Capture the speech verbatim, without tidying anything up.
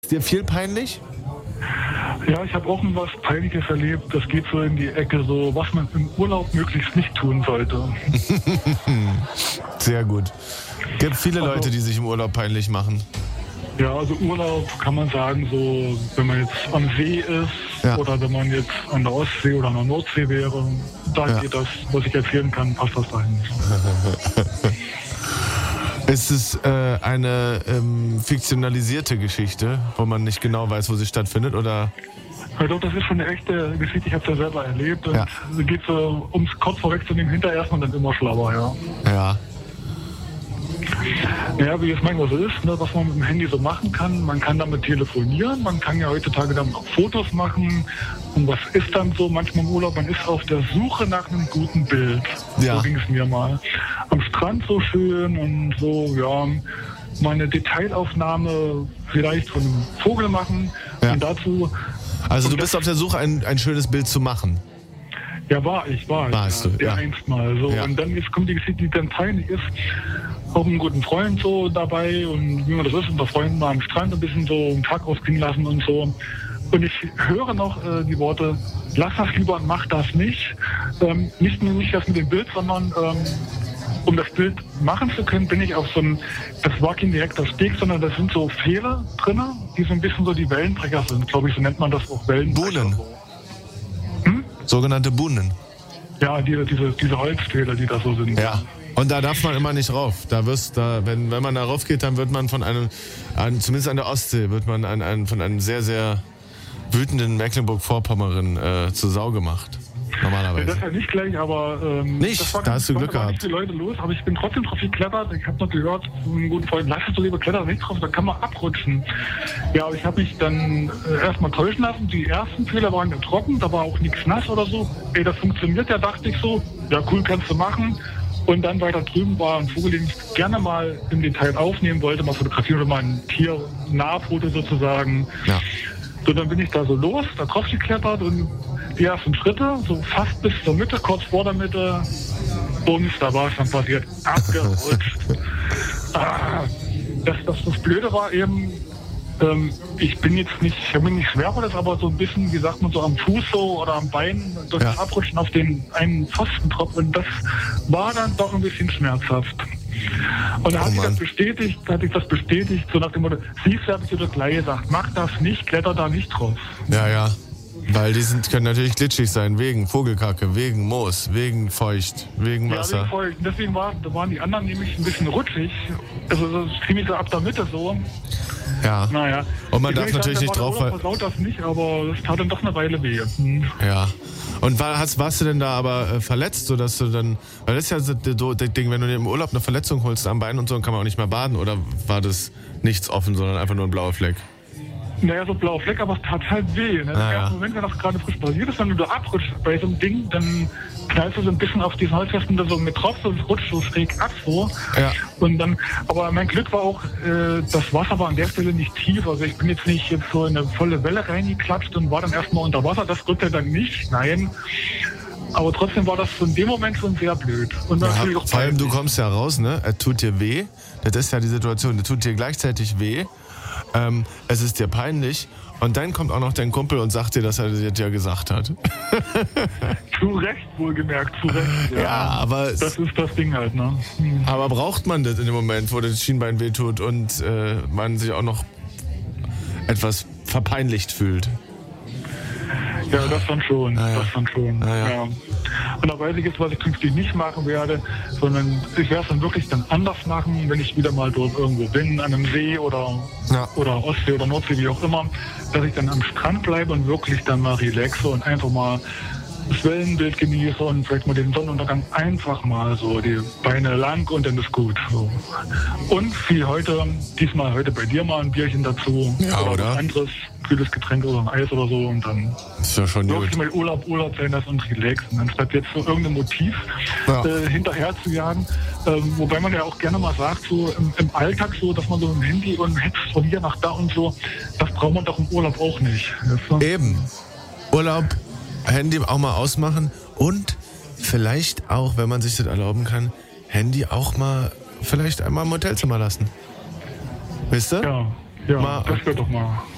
Ist dir viel peinlich? Ja, ich habe auch mal was Peinliches erlebt. Das geht so in die Ecke, so was man im Urlaub möglichst nicht tun sollte. Sehr gut. Gibt viele Also, Leute, die sich im Urlaub peinlich machen. Ja, also Urlaub kann man sagen, so wenn man jetzt am See ist Ja. oder wenn man jetzt an der Ostsee oder an der Nordsee wäre, da Ja. geht das, was ich erzählen kann, passt das dahin. Ist es äh, eine ähm, fiktionalisierte Geschichte, wo man nicht genau weiß, wo sie stattfindet, oder? Also das ist schon eine echte Geschichte, ich habe es ja selber erlebt. Und Ja. es geht so, um es kurz vorwegzunehmen, hinterher ist man dann immer schlauer, ja. Ja. Ja, wie es manchmal so ist, ne, was man mit dem Handy so machen kann. Man kann damit telefonieren, man kann ja heutzutage dann auch Fotos machen. Und was ist dann so manchmal im Urlaub? Man ist auf der Suche nach einem guten Bild. Ja. So ging es mir mal. Am Strand so schön und so, ja, mal eine Detailaufnahme vielleicht von einem Vogel machen. Ja. Und dazu, Also du Und bist das- auf der Suche, ein, ein schönes Bild zu machen. ja, war ich, war ich. Warst ja, du, der ja. einst mal. So. Ja. Und dann jetzt kommt die Geschichte, die dann peinlich ist. Auch einen guten Freund so dabei und wie man das ist, unter Freunden mal am Strand ein bisschen so einen Tag ausklingen lassen und so. Und ich höre noch äh, die Worte, lass das lieber und mach das nicht. Ähm, nicht nur nicht das mit dem Bild, sondern ähm, um das Bild machen zu können, bin ich auf so einem, das war kein direkter Steg, sondern das sind so Pfähle drin, die so ein bisschen so die Wellenbrecher sind, glaube ich, so nennt man das auch Wellenbrecher. Buhnen. Sogenannte Buhnen. Ja, die, diese, diese Holzpfähle, die da so sind. Ja. Und da darf man immer nicht rauf. Da wirst da, wenn, wenn man da rauf geht, dann wird man von einem, an, zumindest an der Ostsee, wird man an, an, von einem sehr, sehr wütenden Mecklenburg-Vorpommern äh, zur Sau gemacht. Ja, Normalerweise. das ja nicht gleich, aber ähm, Nicht? das war Da ganz- hast du da Glück waren gehabt. nicht viele Leute los, aber ich bin trotzdem drauf geklettert. Ich habe noch gehört, von einem guten Freund, lass es doch lieber klettern, nicht drauf, da kann man abrutschen. Ja, aber ich habe mich dann äh, erstmal täuschen lassen. Die ersten Fehler waren ja trocken, da war auch nichts nass oder so. Ey, das funktioniert ja, dachte ich so. Ja, cool, kannst du machen. Und dann weiter drüben war ein Vogel, den ich gerne mal im Detail aufnehmen wollte, mal fotografieren oder mal ein Tier-Nahfoto sozusagen. Ja. So, dann bin ich da so los, da drauf geklettert und die ersten Schritte, so fast bis zur Mitte, kurz vor der Mitte, bums, da war es dann passiert, abgerutscht. ah, das, das, das Blöde war eben, ähm, ich bin jetzt nicht, ich bin nicht schwer für das, aber so ein bisschen, wie sagt man, so am Fuß so oder am Bein, durch das Ja. Abrutschen auf den einen Pfosten drauf und das war dann doch ein bisschen schmerzhaft. Und da Oh hat sich Mann. das bestätigt, da hat sich das bestätigt, so nach dem Motto, siehst du, habe ich dir das gleich gesagt, mach das nicht, kletter da nicht drauf. Ja, ja. Weil die sind, können natürlich glitschig sein, wegen Vogelkacke, wegen Moos, wegen Feucht, wegen Ja, Wasser. wegen Feucht. Deswegen war, da waren die anderen nämlich ein bisschen rutschig, also so ziemlich so ab der Mitte so. Ja. Naja. Und man Ich will darf natürlich sagen, nicht der drauf, Urlaub weil- versaut das nicht, aber es tat dann doch eine Weile weh. Hm. Ja. Und war, hast, warst du denn da aber äh, verletzt, sodass du dann, weil das ist ja so so das Ding, wenn du dir im Urlaub eine Verletzung holst am Bein und so, dann kann man auch nicht mehr baden, oder war das nichts offen, sondern einfach nur ein blauer Fleck? Naja, so blauer Fleck, aber es tat halt weh. Ne? Ah, Im ja. ersten Moment, wenn das gerade frisch passiert ist, wenn du da abrutscht bei so einem Ding, dann knallst du so ein bisschen auf diesen Holzfesten da so mit drauf, so es rutscht so schräg ab so. Ja. Und dann, aber mein Glück war auch, äh, das Wasser war an der Stelle nicht tief. Also ich bin jetzt nicht jetzt so in eine volle Welle reingeklatscht und war dann erstmal unter Wasser. Das rückte dann nicht, nein. Aber trotzdem war das so in dem Moment schon sehr blöd. Und natürlich Ja, auch vor allem, du peinlich. kommst ja raus, ne? Es tut dir weh. Das ist ja die Situation. Es tut dir gleichzeitig weh. Ähm, es ist dir peinlich. Und dann kommt auch noch dein Kumpel und sagt dir, dass er dir ja gesagt hat. Zu Recht, wohlgemerkt, zu Recht. Ja, Ja, aber, das ist das Ding halt, ne? Hm. aber braucht man das in dem Moment, wo das Schienbein wehtut und äh, man sich auch noch etwas verpeinlicht fühlt? Ja, das dann schon, Ah, ja. das dann schon. Ah, ja. ja. Und da weiß ich jetzt, was ich künftig nicht machen werde, sondern ich werde es dann wirklich dann anders machen, wenn ich wieder mal dort irgendwo bin, an einem See oder, Ja. oder Ostsee oder Nordsee, wie auch immer, dass ich dann am Strand bleibe und wirklich dann mal relaxe und einfach mal das Wellenbild genieße und vielleicht mal den Sonnenuntergang einfach mal so die Beine lang und dann ist gut. So. Und wie heute, diesmal heute bei dir mal ein Bierchen dazu Ja, oder oder? was anderes, kühles Getränk oder ein Eis oder so und dann Ist ja schon wirklich gut. mal Urlaub, Urlaub sein lassen und relaxen, anstatt jetzt so irgendein Motiv Ja. äh, hinterher zu jagen. Ähm, wobei man ja auch gerne mal sagt, so im, im Alltag so, dass man so im Handy und hetzt von hier nach da und so, das braucht man doch im Urlaub auch nicht. Weißt du? Eben. Urlaub, Handy auch mal ausmachen und vielleicht auch, wenn man sich das erlauben kann, Handy auch mal vielleicht einmal im Hotelzimmer lassen. Wisst ihr? Ja, ja, Mal- das wird doch mal.